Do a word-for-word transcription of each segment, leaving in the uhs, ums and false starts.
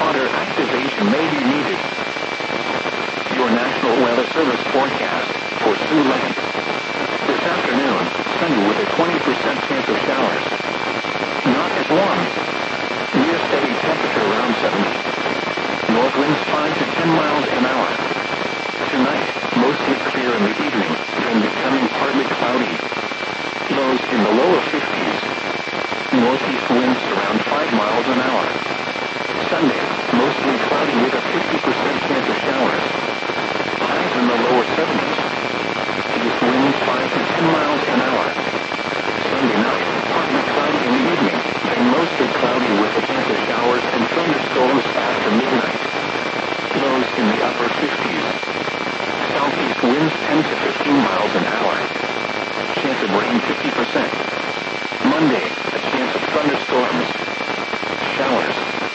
spotter activation may be needed. Your National Weather Service forecast for Sioux Lake. This afternoon, sunny with a twenty percent chance of showers. Not as warm. Near steady temperature around seventy. North winds five to ten miles an hour. Tonight, mostly clear in the evening, then becoming partly cloudy. Lows in the lower fifties. Northeast winds around five miles an hour. Sunday, mostly cloudy with a fifty percent chance of showers. Highs in the lower seventies. East winds five to ten miles an hour. Sunday night, partly cloudy in the evening, then mostly cloudy with a chance of showers and thunderstorms after midnight. Lows in the upper fifties. Southeast winds ten to fifteen miles an hour. Chance of rain fifty percent. Monday, a chance of thunderstorms. Showers.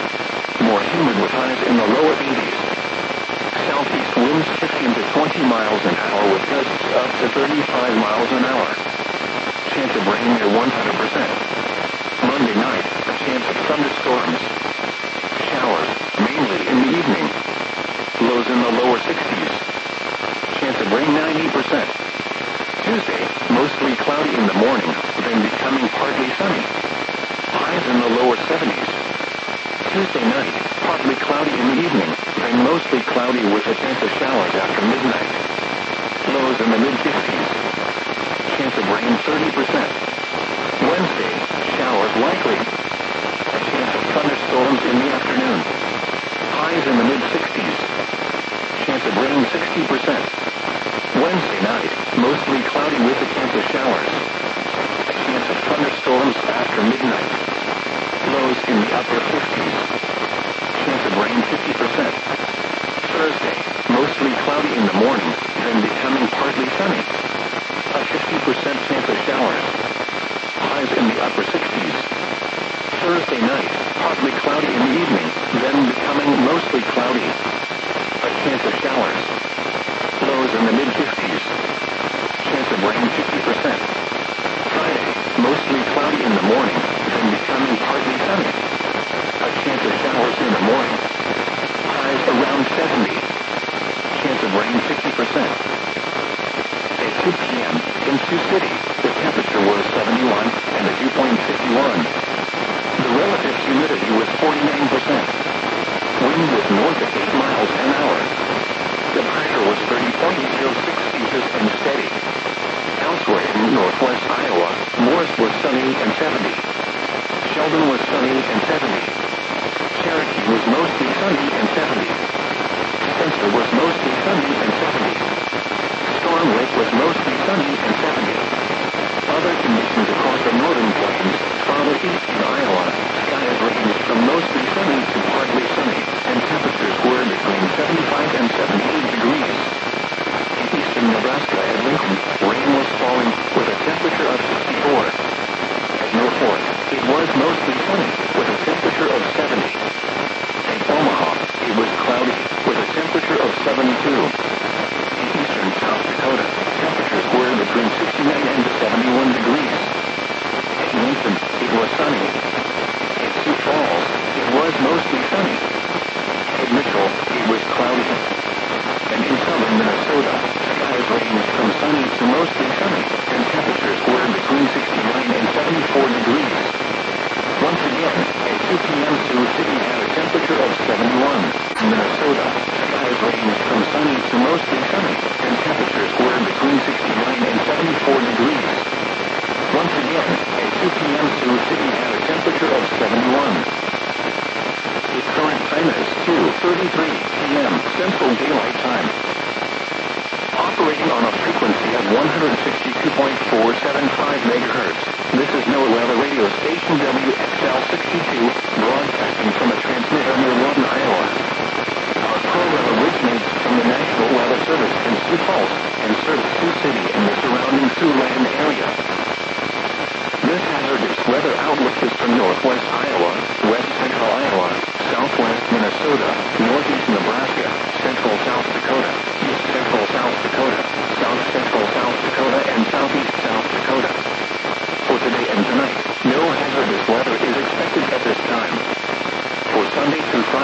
More humid with highs in the lower eighties. Southeast winds fifteen to twenty miles an hour with gusts up to thirty-five miles an hour. Chance of rain near one hundred percent. Monday night, a chance of thunderstorms. Showers, mainly in the evening. Lows in the lower sixties. Chance of rain ninety percent. Tuesday, mostly cloudy in the morning, then becoming partly sunny. Highs in the lower seventies. Tuesday night, partly cloudy in the evening, then mostly cloudy with a chance of showers after midnight. Lows in the mid-fifties. Chance of rain thirty percent. Wednesday, showers likely. A chance of thunderstorms in the afternoon. Highs in the mid-sixties. Chance of rain sixty percent. Wednesday night, mostly cloudy with a chance of showers. A chance of thunderstorms after midnight. Lows in the upper fifties. Chance of rain fifty percent. Thursday, mostly cloudy in the morning, then becoming partly sunny. A fifty percent chance of showers. Highs in the upper sixties. Thursday night, partly cloudy in the evening, then becoming mostly cloudy. A chance of showers. Lows in the mid-fifties. Chance of rain fifty percent. Friday, mostly cloudy in the morning, then becoming partly sunny. A chance of showers in the morning. Highs around seventy. Chance of rain fifty percent. At two p.m. in Sioux City, the temperature was seventy-one and the dew point fifty-one. The relative humidity was forty-nine percent. Wind was north at eight miles an hour. The pressure was thirty point zero six pieces and steady. Elsewhere in northwest Iowa, Morris was sunny and seventy. Sheldon was sunny and seventy. Cherokee was mostly sunny and seventy. Spencer was mostly sunny and seventy. Storm Lake was mostly sunny and seventy. Other conditions across the northern plains, farther east in Iowa, skies ranged from mostly sunny to partly sunny, and temperatures were between seventy-five and seventy-eight degrees. In eastern Nebraska at Lincoln, rain was falling with a temperature of sixty-four. At Norfolk, it was mostly sunny with a temperature of seventy. At Omaha, it was cloudy with a temperature of seventy-two. In eastern South Dakota, temperatures were between sixty-nine and seventy-one degrees. At Lincoln, it was sunny. At Sioux Falls, it was mostly sunny. At Mitchell, it was cloudy. And in southern Minnesota, skies ranged from sunny to mostly sunny, and temperatures were between sixty-nine and seventy-four degrees. Once again, at two p.m. Sioux City had a temperature of seventy-one. In Minnesota, skies ranged from sunny to mostly sunny, and temperatures were between sixty-nine and seventy-four degrees. Once again, at two p.m. Sioux City had a temperature of seventy-one. The current time is two thirty-three p.m. Central Daylight Time. Operating on a frequency of one hundred sixty-two point four seven five megahertz, this is NOAA Weather Radio Station W X L sixty-two, broadcasting from a transmitter near Lawton, Iowa. Our program originates from the National Weather Service in Sioux Falls and serves Sioux City and the surrounding Sioux land.